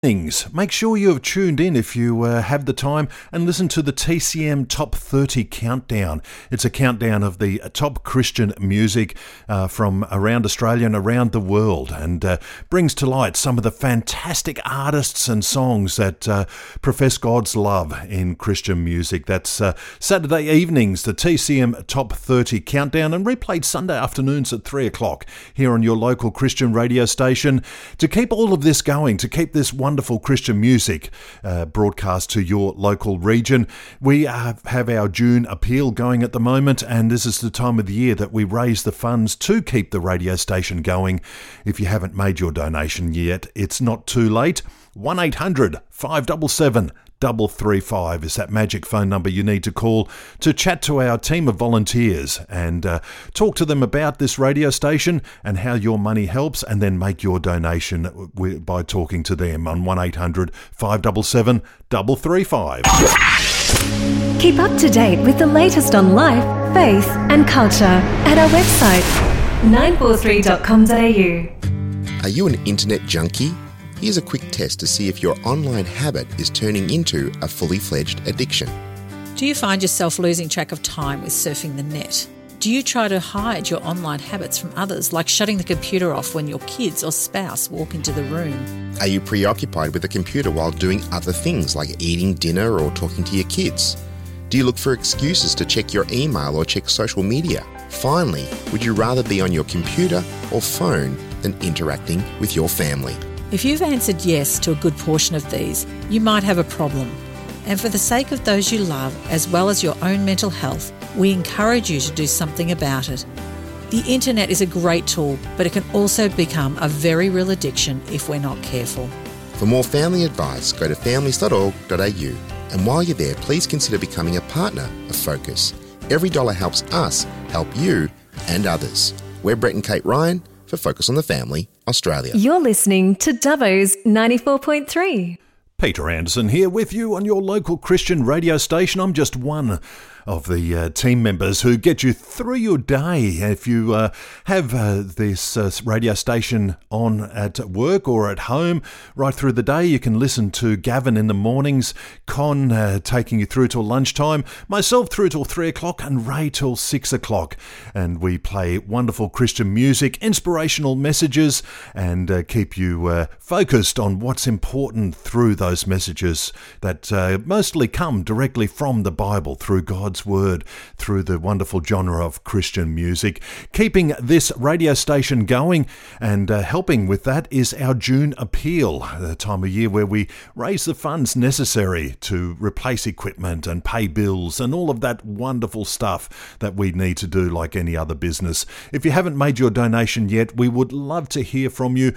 Make sure you have tuned in if you have the time and listen to the TCM Top 30 Countdown. It's a countdown of the top Christian music from around Australia and around the world, and brings to light some of the fantastic artists and songs that profess God's love in Christian music. That's Saturday evenings, the TCM Top 30 Countdown, and replayed Sunday afternoons at 3 o'clock here on your local Christian radio station. To keep all of this going, to keep this wonderful Christian music broadcast to your local region, we have our June appeal going at the moment, and this is the time of the year that we raise the funds to keep the radio station going. If you haven't made your donation yet, it's not too late. 1-800-577-335 is that magic phone number you need to call to chat to our team of volunteers and talk to them about this radio station and how your money helps, and then make your donation by talking to them on 1-800-577-335. Keep up to date with the latest on life, faith and culture at our website 943.com.au. Are you an internet junkie? Here's a quick test to see if your online habit is turning into a fully fledged addiction. Do you find yourself losing track of time with surfing the net? Do you try to hide your online habits from others, like shutting the computer off when your kids or spouse walk into the room? Are you preoccupied with the computer while doing other things like eating dinner or talking to your kids? Do you look for excuses to check your email or check social media? Finally, would you rather be on your computer or phone than interacting with your family? If you've answered yes to a good portion of these, you might have a problem. And for the sake of those you love, as well as your own mental health, we encourage you to do something about it. The internet is a great tool, but it can also become a very real addiction if we're not careful. For more family advice, go to families.org.au. And while you're there, please consider becoming a partner of Focus. Every dollar helps us help you and others. We're Brett and Kate Ryan for Focus on the Family, Australia. You're listening to Dubbo's 94.3. Peter Anderson here with you on your local Christian radio station. I'm just one of the team members who get you through your day. If you have this radio station on at work or at home right through the day, you can listen to Gavin in the mornings, Con taking you through till lunchtime, myself through till 3 o'clock, and Ray till 6 o'clock. And we play wonderful Christian music, inspirational messages, and keep you focused on what's important through those messages that mostly come directly from the Bible, through God's Word, through the wonderful genre of Christian music. Keeping this radio station going and helping with that is our June appeal, the time of year where we raise the funds necessary to replace equipment and pay bills and all of that wonderful stuff that we need to do like any other business. If you haven't made your donation yet, we would love to hear from you.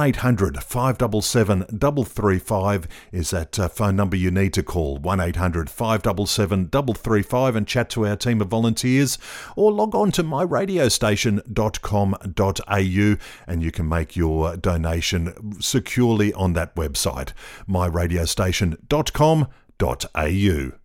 1-800-577-335 is that phone number you need to call. 1-800-577-335 and chat to our team of volunteers, or log on to myradiostation.com.au and you can make your donation securely on that website, myradiostation.com.au.